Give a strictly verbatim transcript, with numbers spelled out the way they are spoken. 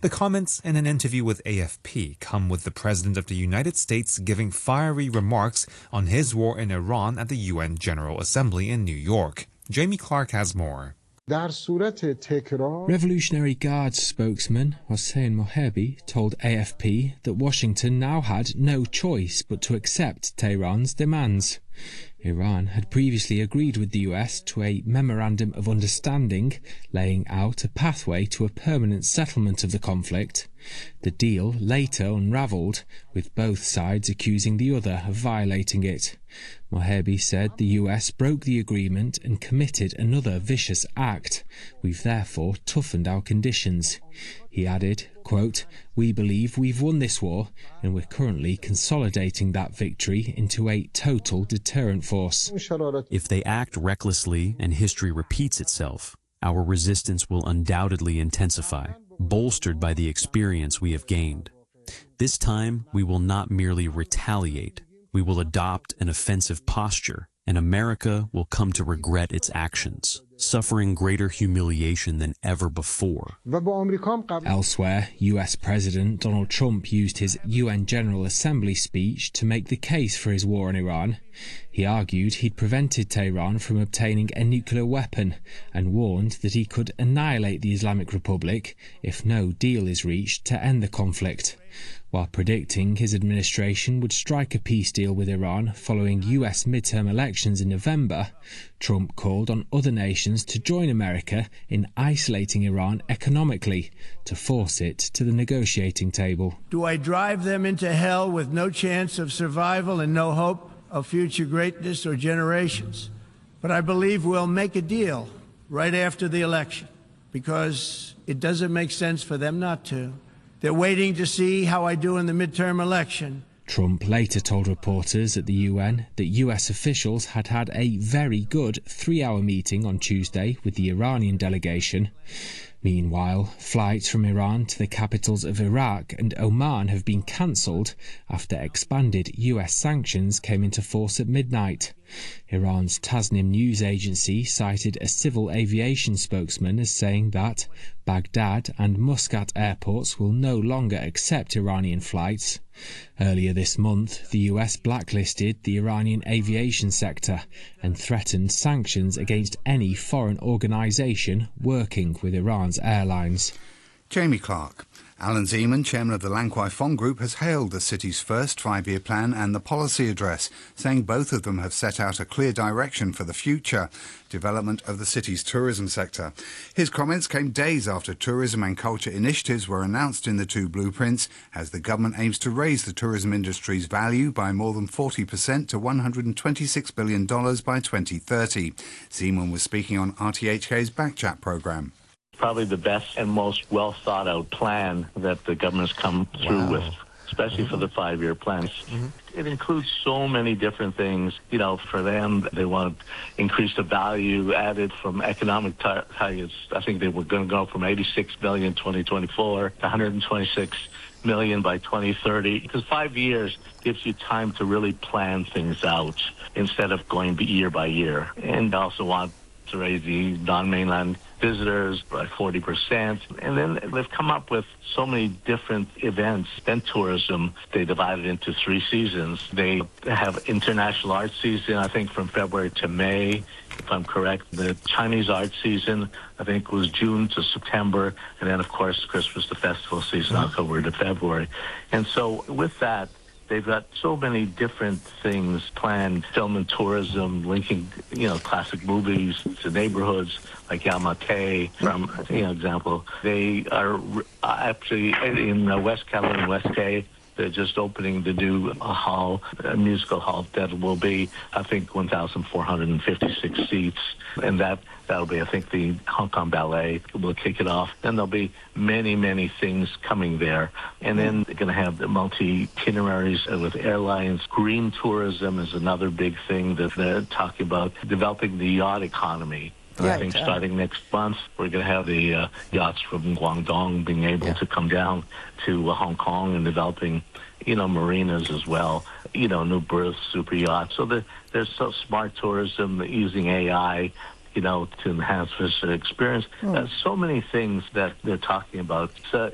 The comments in an interview with A F P come with the President of the United States giving fiery remarks on his war in Iran at the U N General Assembly in New York. Jamie Clark has more. Revolutionary Guards spokesman Hossein Mohebi told A F P that Washington now had no choice but to accept Tehran's demands. Iran had previously agreed with the U S to a Memorandum of Understanding laying out a pathway to a permanent settlement of the conflict. The deal later unravelled, with both sides accusing the other of violating it. Mohebi said the U S broke the agreement and committed another vicious act. We've therefore toughened our conditions. He added, quote, "We believe we've won this war, and we're currently consolidating that victory into a total deterrent force." If they act recklessly and history repeats itself, our resistance will undoubtedly intensify, bolstered by the experience we have gained. This time, we will not merely retaliate. We will adopt an offensive posture, and America will come to regret its actions, suffering greater humiliation than ever before. Elsewhere, U S President Donald Trump used his U N General Assembly speech to make the case for his war in Iran. He argued he'd prevented Tehran from obtaining a nuclear weapon and warned that he could annihilate the Islamic Republic if no deal is reached to end the conflict. While predicting his administration would strike a peace deal with Iran following U S midterm elections in November, Trump called on other nations to join America in isolating Iran economically to force it to the negotiating table. Do I drive them into hell with no chance of survival and no hope of future greatness or generations? But I believe we'll make a deal right after the election, because it doesn't make sense for them not to. They're waiting to see how I do in the midterm election. Trump later told reporters at the U N that U S officials had had a very good three-hour meeting on Tuesday with the Iranian delegation. Meanwhile, flights from Iran to the capitals of Iraq and Oman have been cancelled after expanded U S sanctions came into force at midnight. Iran's Tasnim news agency cited a civil aviation spokesman as saying that Baghdad and Muscat airports will no longer accept Iranian flights. Earlier this month, the U S blacklisted the Iranian aviation sector and threatened sanctions against any foreign organisation working with Iran's airlines. Jamie Clark. Alan Zeman, chairman of the Lan Kwai Fong Group, has hailed the city's first five-year plan and the policy address, saying both of them have set out a clear direction for the future development of the city's tourism sector. His comments came days after tourism and culture initiatives were announced in the two blueprints, as the government aims to raise the tourism industry's value by more than forty percent to one hundred twenty-six billion dollars by twenty thirty. Zeman was speaking on R T H K's Backchat programme. Probably the best and most well thought out plan that the government's come through wow. with, especially mm-hmm. for the five-year plans. Mm-hmm. It includes so many different things. You know, for them, they want to increase the value added from economic targets. I think they were going to go from eighty-six million in twenty twenty-four to one hundred twenty-six million by twenty thirty, because five years gives you time to really plan things out instead of going year by year. And also want to raise the non-mainland visitors by forty percent. And then they've come up with so many different events. Then tourism, they divided into three seasons. They have international art season, I think, from February to May, if I'm correct. The Chinese art season, I think, was June to September. And then, of course, Christmas, the festival season, October to February. And so with that, they've got so many different things planned, film and tourism, linking, you know, classic movies to neighborhoods like Yamate, from, you know, example. They are actually in West Calais and West K. They're just opening the new hall, a musical hall that will be, I think, one thousand four hundred fifty-six seats. And that, that'll be, I think, the Hong Kong Ballet will kick it off. Then there'll be many, many things coming there. And then they're going to have the multi-itineraries with airlines. Green tourism is another big thing that they're talking about, developing the yacht economy. Yeah, I think yeah. starting next month, we're going to have the uh, yachts from Guangdong being able yeah. to come down to uh, Hong Kong and developing, you know, marinas as well, you know, new berths, super yachts. So the, there's so smart tourism using A I, you know, to enhance visitor experience. Mm. Uh, so many things that they're talking about. So